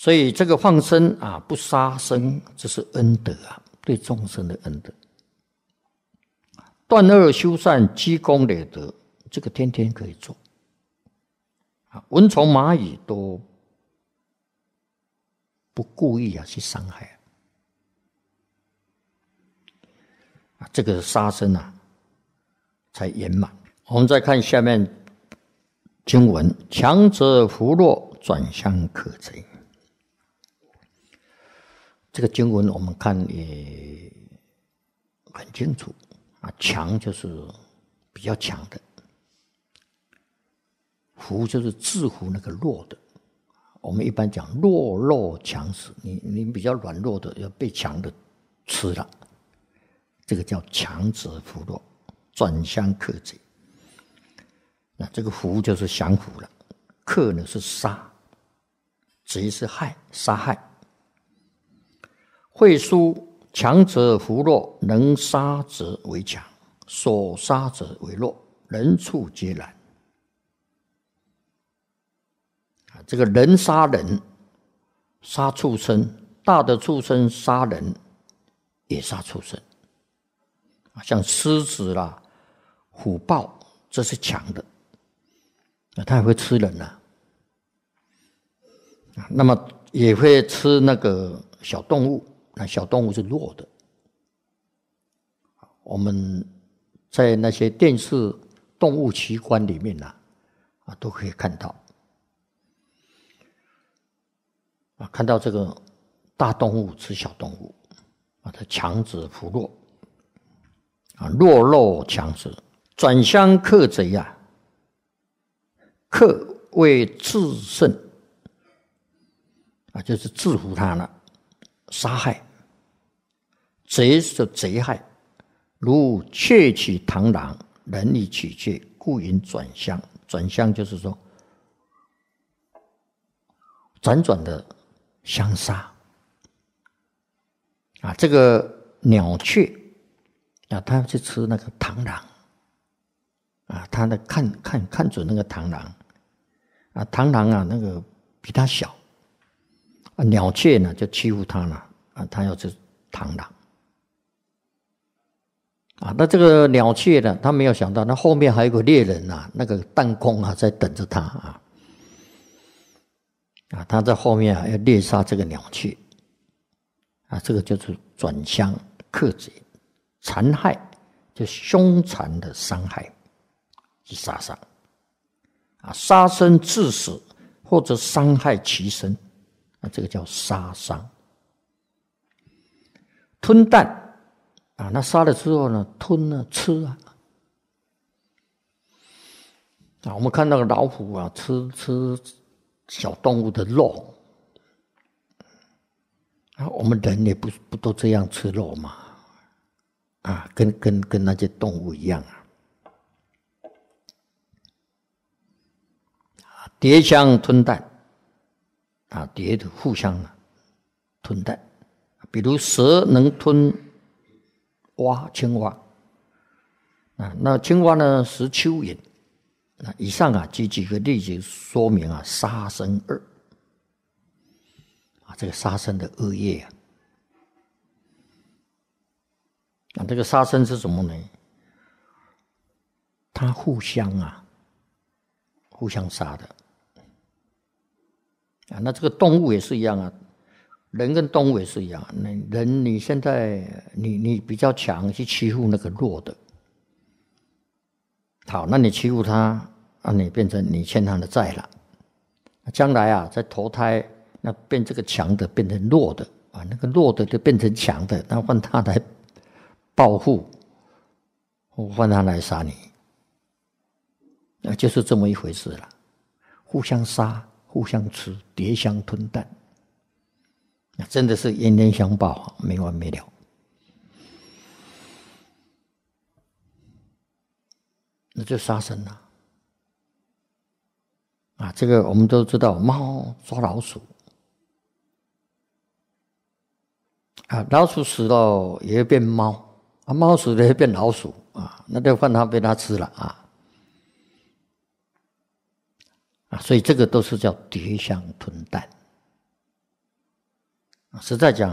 所以这个放生啊，不杀生，这是恩德啊，对众生的恩德。断恶修善，积功累德，这个天天可以做。蚊虫蚂蚁都不故意去伤害这个杀生才圆满。我们再看下面经文：强则扶弱，转向克贼。这个经文我们看也很清楚强就是比较强的，扶就是制服那个弱的。我们一般讲弱肉强食，你比较软弱的要被强的吃了，这个叫强则扶弱，转向克贼。那这个扶就是降服了，克呢是杀，贼是害，杀害。会书强则扶弱，能杀则为强，所杀者为弱，人畜皆然。这个人杀人，杀畜生，大的畜生杀人也杀畜生，像狮子啦、虎豹，这是强的，它也会吃人那么也会吃那个小动物，那小动物是弱的。我们在那些电视动物奇观里面都可以看到。看到这个大动物吃小动物它强者扶弱弱肉强食，转向克贼克为制胜就是制服他了，杀害。贼是贼害，如窃取螳螂，人以取窃，故云转向。转向就是说辗转的相杀这个鸟雀它去吃那个螳螂它的看准那个螳螂螳螂那个比它小鸟雀呢就欺负它了它要吃螳螂那这个鸟雀呢，它没有想到，那后面还有个猎人那个弹弓在等着它他在后面要猎杀这个鸟雀这个就是转向克贼，残害就凶残的伤害去杀伤杀生致死或者伤害其身这个叫杀伤。吞啖那杀了之后呢，吞吃我们看到老虎吃小动物的肉我们人也不都这样吃肉吗？跟那些动物一样蝶相吞啖蝶的互相吞啖，比如蛇能吞青蛙那青蛙呢食蚯蚓以上举几个例子说明杀生恶这个杀生的恶业这个杀生是什么呢？它互相杀的那这个动物也是一样人跟动物也是一样人你现在你比较强去欺负那个弱的好，那你欺负他你变成你欠他的债了将来在投胎那变这个强的变成弱的那个弱的就变成强的，那换他来报复或换他来杀你就是这么一回事了，互相杀互相吃，蝶相吞啖真的是冤冤相报没完没了。那就杀生这个我们都知道，猫抓老鼠老鼠死了也会变猫猫死了也会变老鼠那就换它被它吃了所以这个都是叫蝶相吞啖实在讲，